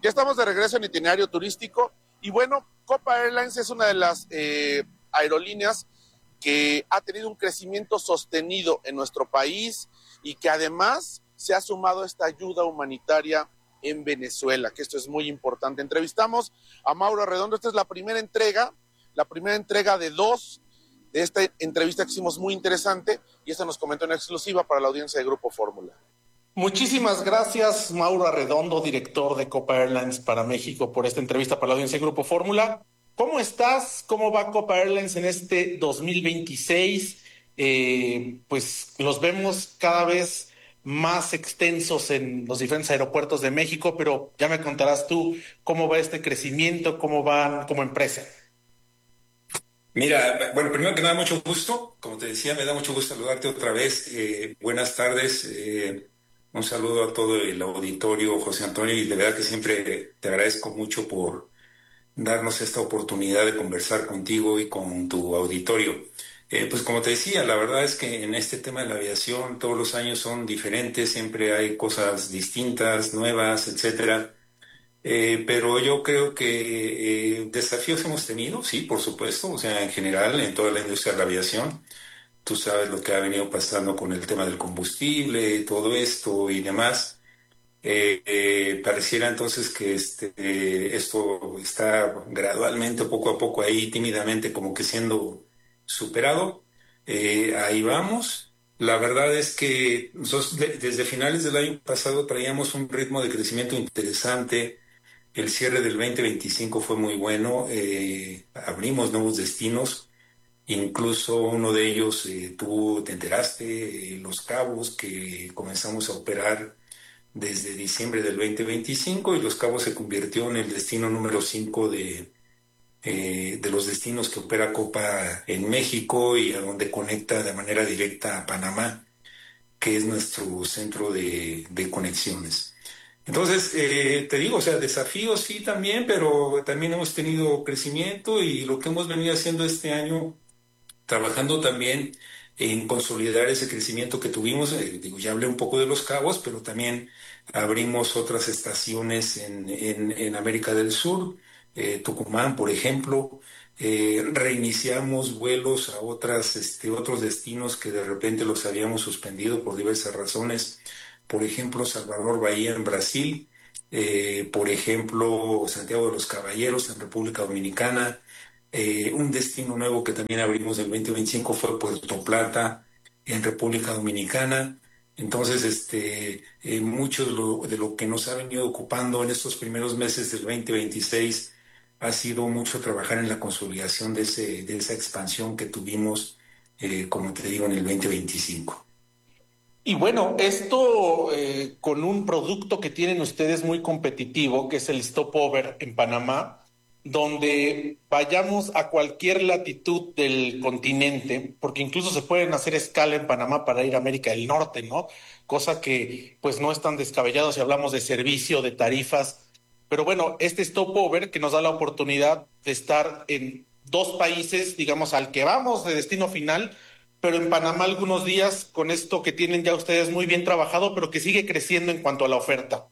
Ya estamos de regreso en Itinerario Turístico y bueno, Copa Airlines es una de las aerolíneas que ha tenido un crecimiento sostenido en nuestro país y que además se ha sumado esta ayuda humanitaria en Venezuela, que esto es muy importante. Entrevistamos a Mauro Arredondo, esta es la primera entrega de dos de esta entrevista que hicimos muy interesante y esta nos comentó en exclusiva para la audiencia de Grupo Fórmula. Muchísimas gracias, Mauro Arredondo, director de Copa Airlines para México, por esta entrevista para la audiencia de Grupo Fórmula. ¿Cómo estás? ¿Cómo va Copa Airlines en este 2026? Pues los vemos cada vez más extensos en los diferentes aeropuertos de México, pero ya me contarás tú cómo va este crecimiento, cómo van como empresa. Mira, bueno, primero que nada, mucho gusto. Como te decía, me da mucho gusto saludarte otra vez. Buenas tardes. Un saludo a todo el auditorio, José Antonio, y de verdad que siempre te agradezco mucho por darnos esta oportunidad de conversar contigo y con tu auditorio. Pues como te decía, la verdad es que en este tema de la aviación todos los años son diferentes, siempre hay cosas distintas, nuevas, etcétera. Pero yo creo que desafíos hemos tenido, sí, por supuesto, o sea, en general, en toda la industria de la aviación. Tú sabes lo que ha venido pasando con el tema del combustible, todo esto y demás. Pareciera entonces que esto está gradualmente, poco a poco, ahí tímidamente como que siendo superado. Ahí vamos. La verdad es que nosotros desde finales del año pasado traíamos un ritmo de crecimiento interesante. El cierre del 2025 fue muy bueno, abrimos nuevos destinos, incluso uno de ellos, tú te enteraste, Los Cabos, que comenzamos a operar desde diciembre del 2025 y Los Cabos se convirtió en el destino número 5 de los destinos que opera Copa en México y a donde conecta de manera directa a Panamá, que es nuestro centro de conexiones. Entonces, te digo, o sea, desafíos sí también, pero también hemos tenido crecimiento y lo que hemos venido haciendo este año, trabajando también en consolidar ese crecimiento que tuvimos. Digo, ya hablé un poco de Los Cabos, pero también abrimos otras estaciones en América del Sur, Tucumán, por ejemplo. Reiniciamos vuelos a otros destinos que de repente los habíamos suspendido por diversas razones. Por ejemplo, Salvador Bahía en Brasil, por ejemplo, Santiago de los Caballeros en República Dominicana. Un destino nuevo que también abrimos en 2025 fue Puerto Plata en República Dominicana. Entonces, mucho de lo que nos ha venido ocupando en estos primeros meses del 2026 ha sido mucho trabajar en la consolidación de esa expansión que tuvimos, como te digo, en el 2025. Y bueno, esto con un producto que tienen ustedes muy competitivo, que es el Stopover en Panamá, donde vayamos a cualquier latitud del continente, porque incluso se pueden hacer escala en Panamá para ir a América del Norte, ¿no? Cosa que pues no es tan descabellado si hablamos de servicio, de tarifas. Pero bueno, este Stopover que nos da la oportunidad de estar en dos países, digamos, al que vamos de destino final, pero en Panamá algunos días con esto que tienen ya ustedes muy bien trabajado, pero que sigue creciendo en cuanto a la oferta.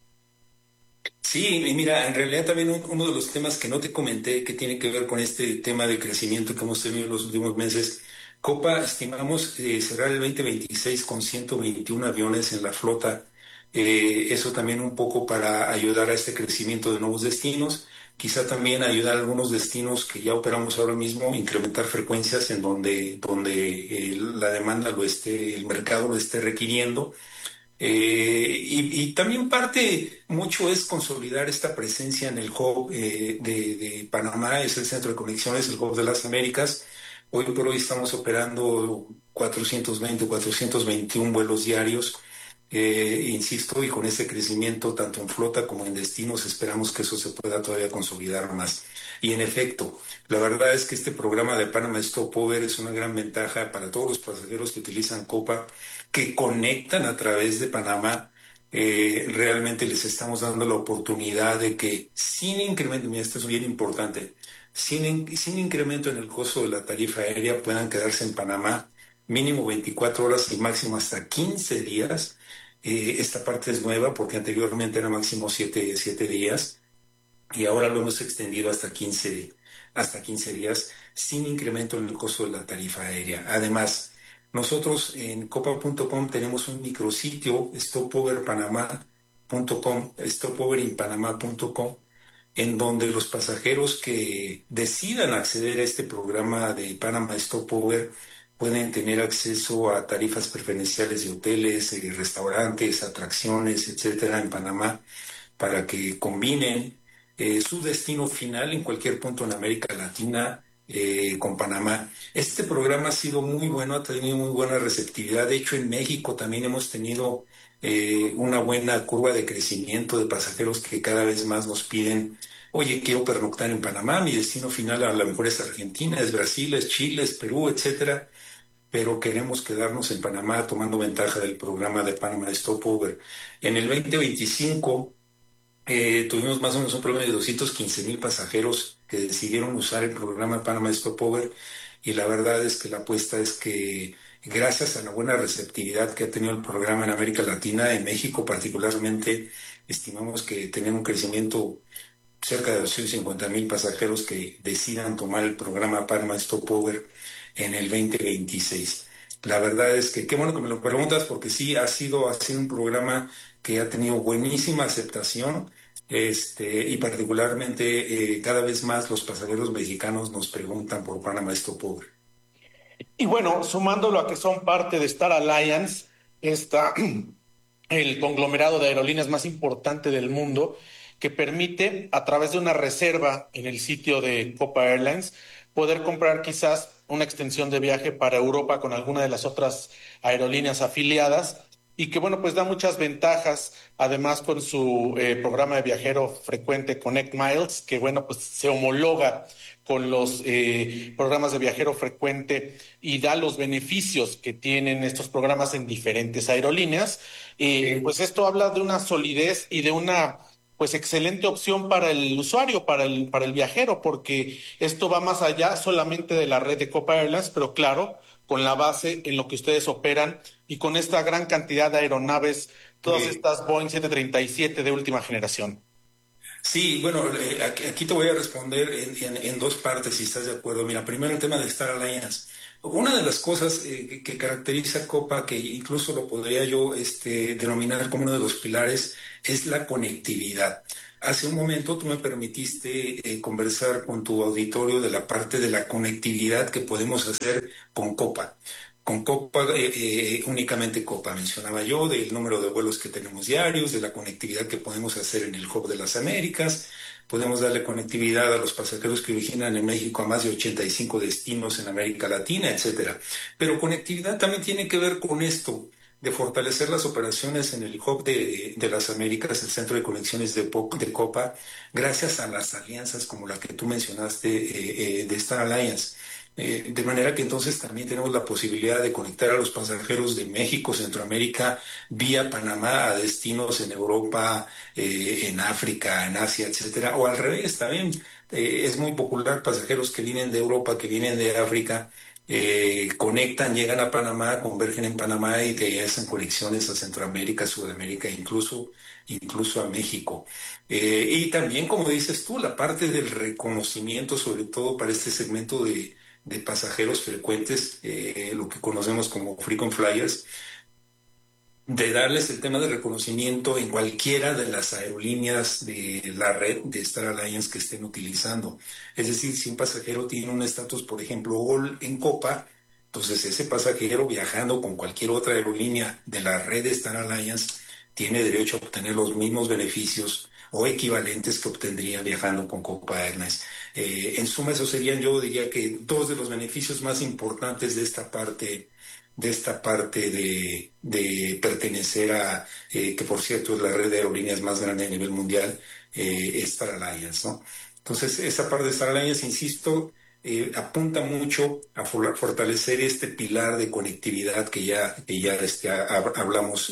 Sí, y mira, en realidad también uno de los temas que no te comenté, que tiene que ver con este tema de crecimiento que hemos tenido en los últimos meses. Copa estimamos cerrar el 2026 con 121 aviones en la flota. Eso también un poco para ayudar a este crecimiento de nuevos destinos. Quizá también ayudar a algunos destinos que ya operamos ahora mismo, incrementar frecuencias en donde la demanda el mercado lo esté requiriendo. Y también parte mucho es consolidar esta presencia en el hub de Panamá, es el centro de conexiones, el hub de las Américas. Hoy por hoy estamos operando 420, 421 vuelos diarios, insisto, y con ese crecimiento tanto en flota como en destinos esperamos que eso se pueda todavía consolidar más. Y en efecto, la verdad es que este programa de Panama Stopover es una gran ventaja para todos los pasajeros que utilizan Copa, que conectan a través de Panamá. Realmente les estamos dando la oportunidad de que sin incremento, mira, esto es bien importante, sin incremento en el costo de la tarifa aérea puedan quedarse en Panamá mínimo 24 horas y máximo hasta 15 días. Esta parte es nueva porque anteriormente era máximo siete días. y ahora lo hemos extendido hasta 15 días sin incremento en el costo de la tarifa aérea. Además, nosotros en copa.com tenemos un micrositio, stopoverinpanama.com, en donde los pasajeros que decidan acceder a este programa de Panama Stopover pueden tener acceso a tarifas preferenciales de hoteles, restaurantes, atracciones, etcétera, en Panamá, para que combinen su destino final en cualquier punto en América Latina con Panamá. Este programa ha sido muy bueno, ha tenido muy buena receptividad. De hecho, en México también hemos tenido una buena curva de crecimiento de pasajeros que cada vez más nos piden: oye, quiero pernoctar en Panamá, mi destino final a lo mejor es Argentina, es Brasil, es Chile, es Perú, etcétera, pero queremos quedarnos en Panamá tomando ventaja del programa de Panama Stopover. En el 2025 tuvimos más o menos un promedio de 215,000 pasajeros que decidieron usar el programa Panama Stopover, y la verdad es que la apuesta es que, gracias a la buena receptividad que ha tenido el programa en América Latina, en México particularmente, estimamos que tenemos un crecimiento cerca de 250,000 pasajeros que decidan tomar el programa Panama Stopover en el 2026. La verdad es que qué bueno que me lo preguntas, porque sí ha sido un programa que ha tenido buenísima aceptación, y particularmente cada vez más los pasajeros mexicanos nos preguntan por Panama Stopover. Y bueno, sumándolo a que son parte de Star Alliance, está el conglomerado de aerolíneas más importante del mundo, que permite, a través de una reserva en el sitio de Copa Airlines, poder comprar quizás una extensión de viaje para Europa con alguna de las otras aerolíneas afiliadas, y que bueno, pues da muchas ventajas, además con su programa de viajero frecuente Connect Miles, que bueno, pues se homologa con los programas de viajero frecuente y da los beneficios que tienen estos programas en diferentes aerolíneas. Pues esto habla de una solidez y de una pues excelente opción para el usuario, para el viajero, porque esto va más allá solamente de la red de Copa Airlines, pero claro, con la base en lo que ustedes operan y con esta gran cantidad de aeronaves, todas estas Boeing 737 de última generación. Sí, bueno, aquí te voy a responder en dos partes, si estás de acuerdo. Mira, primero el tema de Star Alliance. Una de las cosas que caracteriza a Copa, que incluso lo podría yo denominar como uno de los pilares, es la conectividad. Hace un momento tú me permitiste conversar con tu auditorio de la parte de la conectividad que podemos hacer con Copa. Con Copa, únicamente Copa, mencionaba yo, del número de vuelos que tenemos diarios, de la conectividad que podemos hacer en el Hub de las Américas. Podemos darle conectividad a los pasajeros que originan en México a más de 85 destinos en América Latina, etcétera. Pero conectividad también tiene que ver con esto, de fortalecer las operaciones en el Hub de las Américas, el centro de conexiones de Copa, gracias a las alianzas como la que tú mencionaste, de Star Alliance. De manera que entonces también tenemos la posibilidad de conectar a los pasajeros de México, Centroamérica, vía Panamá a destinos en Europa, en África, en Asia, etcétera. O al revés, también es muy popular pasajeros que vienen de Europa, que vienen de África, conectan, llegan a Panamá, convergen en Panamá y de ahí hacen conexiones a Centroamérica, Sudamérica, incluso a México. Y también, como dices tú, la parte del reconocimiento, sobre todo para este segmento de pasajeros frecuentes, lo que conocemos como frequent flyers, de darles el tema de reconocimiento en cualquiera de las aerolíneas de la red de Star Alliance que estén utilizando. Es decir, si un pasajero tiene un estatus, por ejemplo, All en Copa, entonces ese pasajero viajando con cualquier otra aerolínea de la red de Star Alliance tiene derecho a obtener los mismos beneficios o equivalentes que obtendría viajando con Copa Airlines. En suma, eso serían, yo diría que dos de los beneficios más importantes de pertenecer a, que por cierto es la red de aerolíneas más grande a nivel mundial, Star Alliance, ¿no? Entonces, esa parte de Star Alliance, insisto, apunta mucho a fortalecer este pilar de conectividad que ya hablamos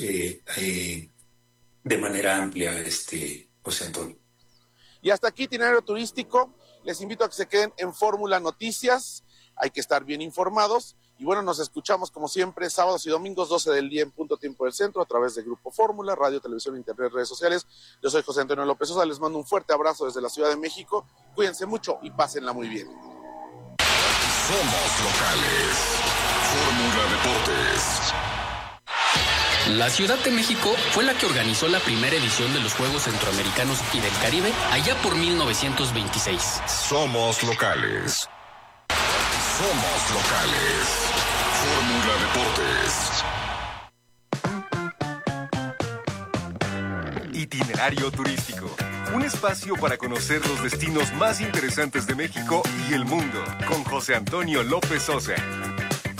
de manera amplia, José Antonio. Y hasta aquí, itinerario turístico. Les invito a que se queden en Fórmula Noticias. Hay que estar bien informados. Y bueno, nos escuchamos como siempre sábados y domingos 12 del día en punto tiempo del centro a través de Grupo Fórmula, radio, televisión, internet, redes sociales. Yo soy José Antonio López Sosa, les mando un fuerte abrazo desde la Ciudad de México. Cuídense mucho y pásenla muy bien. Somos locales. Fórmula Deportes. La Ciudad de México fue la que organizó la primera edición de los Juegos Centroamericanos y del Caribe allá por 1926. Somos locales. Somos locales. Fórmula Deportes. Itinerario turístico. Un espacio para conocer los destinos más interesantes de México y el mundo. Con José Antonio López Sosa.